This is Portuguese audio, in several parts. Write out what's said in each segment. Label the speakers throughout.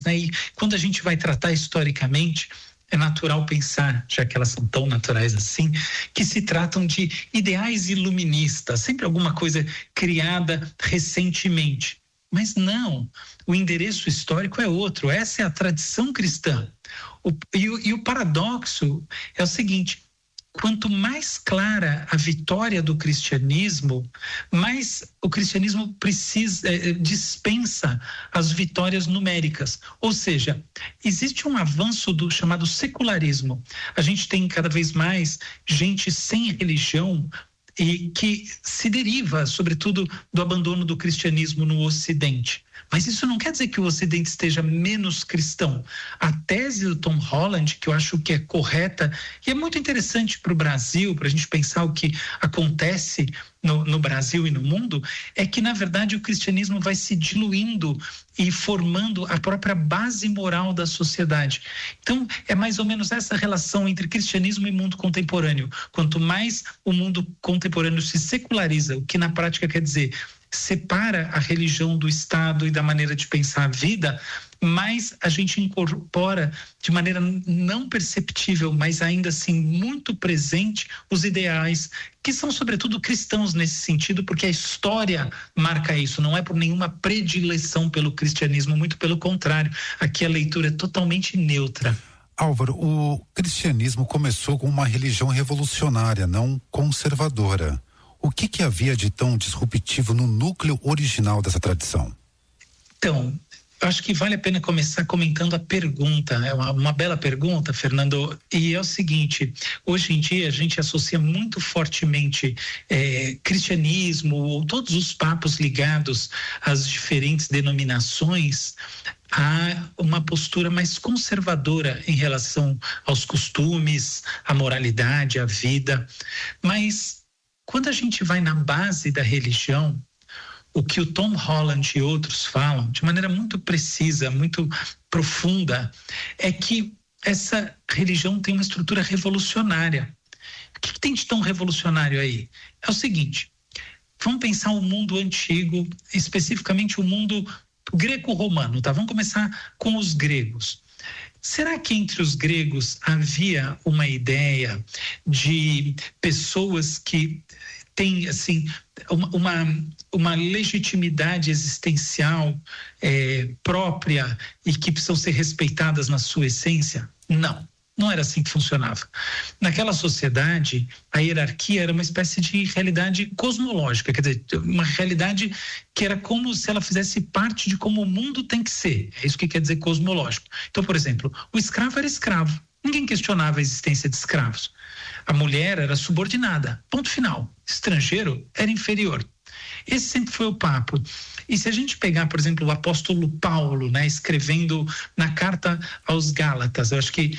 Speaker 1: né? E quando a gente vai tratar historicamente, é natural pensar, já que elas são tão naturais assim, que se tratam de ideais iluministas, sempre alguma coisa criada recentemente. Mas não, o endereço histórico é outro, essa é a tradição cristã. E o paradoxo é o seguinte: quanto mais clara a vitória do cristianismo, mais o cristianismo dispensa as vitórias numéricas. Ou seja, existe um avanço do chamado secularismo. A gente tem cada vez mais gente sem religião e que se deriva, sobretudo, do abandono do cristianismo no Ocidente. Mas isso não quer dizer que o Ocidente esteja menos cristão. A tese do Tom Holland, que eu acho que é correta e é muito interessante para o Brasil, para a gente pensar o que acontece no Brasil e no mundo, é que, na verdade, o cristianismo vai se diluindo e formando a própria base moral da sociedade. Então, é mais ou menos essa relação entre cristianismo e mundo contemporâneo. Quanto mais o mundo contemporâneo se seculariza, o que na prática quer dizer separa a religião do Estado e da maneira de pensar a vida, mais a gente incorpora de maneira não perceptível, mas ainda assim muito presente, os ideais que são sobretudo cristãos nesse sentido, porque a história marca isso, não é por nenhuma predileção pelo cristianismo, muito pelo contrário, aqui a leitura é totalmente neutra.
Speaker 2: Álvaro, o cristianismo começou com uma religião revolucionária, não conservadora. O que havia de tão disruptivo no núcleo original dessa tradição?
Speaker 1: Então, eu acho que vale a pena começar comentando a pergunta. É uma bela pergunta, Fernando. E é o seguinte: hoje em dia a gente associa muito fortemente cristianismo ou todos os papos ligados às diferentes denominações a uma postura mais conservadora em relação aos costumes, à moralidade, à vida. Mas quando a gente vai na base da religião, o que o Tom Holland e outros falam, de maneira muito precisa, muito profunda, é que essa religião tem uma estrutura revolucionária. O que tem de tão revolucionário aí? É o seguinte: vamos pensar o mundo antigo, especificamente o mundo greco-romano, tá? Vamos começar com os gregos. Será que entre os gregos havia uma ideia de pessoas que têm, assim, uma legitimidade existencial própria e que precisam ser respeitadas na sua essência? Não era assim que funcionava. Naquela sociedade, a hierarquia era uma espécie de realidade cosmológica, quer dizer, uma realidade que era como se ela fizesse parte de como o mundo tem que ser. É isso que quer dizer cosmológico. Então, por exemplo, o escravo era escravo. Ninguém questionava a existência de escravos. A mulher era subordinada. Ponto final. Estrangeiro era inferior. Esse sempre foi o papo. E se a gente pegar, por exemplo, o apóstolo Paulo, né, escrevendo na carta aos Gálatas, eu acho que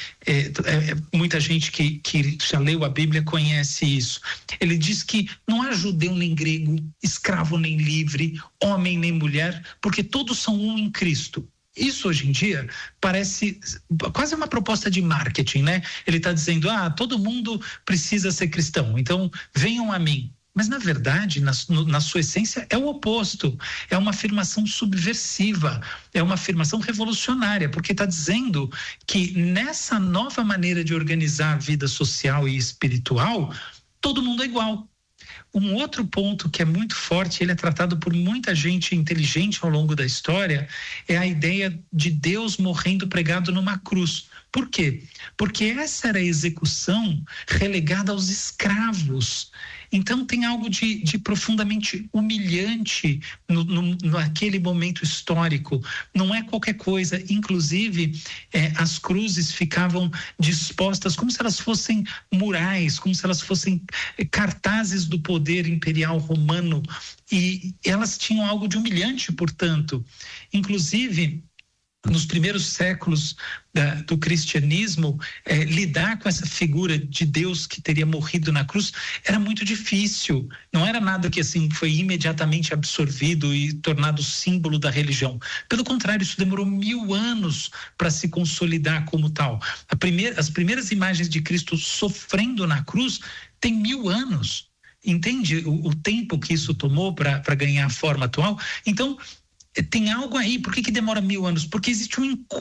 Speaker 1: muita gente que já leu a Bíblia conhece isso. Ele diz que não há judeu nem grego, escravo nem livre, homem nem mulher, porque todos são um em Cristo. Isso hoje em dia parece quase uma proposta de marketing, né? Ele está dizendo, todo mundo precisa ser cristão, então venham a mim. Mas, na verdade, na sua essência, é o oposto. É uma afirmação subversiva, é uma afirmação revolucionária, porque está dizendo que nessa nova maneira de organizar a vida social e espiritual, todo mundo é igual. Um outro ponto que é muito forte, ele é tratado por muita gente inteligente ao longo da história, é a ideia de Deus morrendo pregado numa cruz. Por quê? Porque essa era a execução relegada aos escravos. Então tem algo de profundamente humilhante naquele momento histórico. Não é qualquer coisa. Inclusive, as cruzes ficavam dispostas como se elas fossem murais, como se elas fossem cartazes do poder imperial romano. E elas tinham algo de humilhante, portanto. Inclusive, nos primeiros séculos do cristianismo, lidar com essa figura de Deus que teria morrido na cruz era muito difícil. Não era nada que assim foi imediatamente absorvido e tornado símbolo da religião. Pelo contrário, isso demorou 1000 anos para se consolidar como tal. As primeiras imagens de Cristo sofrendo na cruz tem 1000 anos. Entende o tempo que isso tomou para ganhar a forma atual? Então, tem algo aí. Por que demora 1000 anos? Porque existe um